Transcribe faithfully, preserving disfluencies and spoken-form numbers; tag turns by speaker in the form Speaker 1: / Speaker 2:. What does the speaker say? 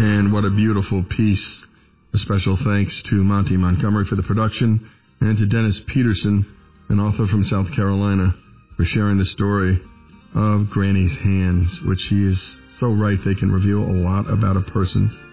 Speaker 1: And what a beautiful piece. A special thanks to Monty Montgomery for the production, and to Dennis Peterson, an author from South Carolina, for sharing the story of Granny's hands, which he is so right they can reveal a lot about a person.